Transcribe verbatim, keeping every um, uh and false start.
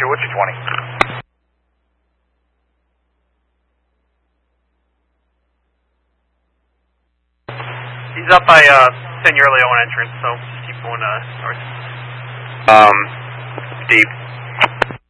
Roger, what's your twenty? He's up by uh, Senor Leone entrance, so keep going uh, north. Um, Steve.